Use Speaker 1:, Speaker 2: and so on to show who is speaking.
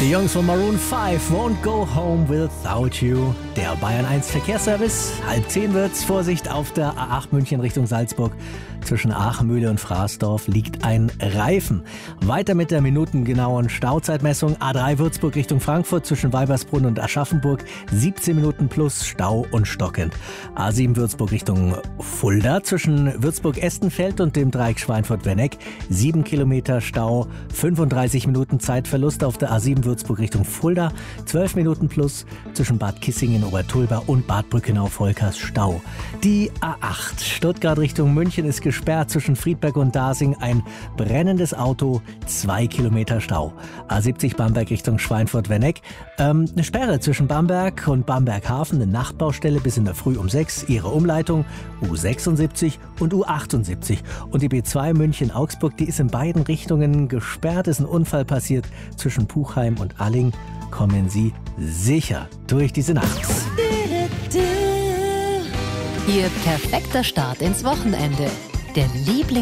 Speaker 1: Die Jungs von Maroon 5, Won't Go Home Without You. Der Bayern 1 Verkehrsservice. 9:30 wird's. Vorsicht auf der A8 München Richtung Salzburg. Zwischen Aachen, Mühle und Fraßdorf liegt ein Reifen. Weiter mit der minutengenauen Stauzeitmessung. A3 Würzburg Richtung Frankfurt zwischen Weibersbrunn und Aschaffenburg. 17 Minuten plus Stau und stockend. A7 Würzburg Richtung Fulda zwischen Würzburg-Estenfeld und dem Dreieck Schweinfurt-Wenneck. 7 Kilometer Stau, 35 Minuten Zeitverlust auf der A7 Würzburg Richtung Fulda. 12 Minuten plus zwischen Bad Kissingen, Obertulba und Bad Brückenau-Volkers Stau. Die A8 Stuttgart Richtung München ist gesperrt zwischen Friedberg und Dasing. Ein brennendes Auto, 2 Kilometer Stau. A70 Bamberg Richtung Schweinfurt-Wenneck. Eine Sperre zwischen Bamberg und Bamberg-Hafen, eine Nachtbaustelle bis in der Früh um 6. Ihre Umleitung U76 und U78. Und die B2 München-Augsburg, die ist in beiden Richtungen gesperrt. Ist ein Unfall passiert zwischen Puchheim und Alling. Kommen Sie sicher durch diese Nacht.
Speaker 2: Ihr perfekter Start ins Wochenende. Der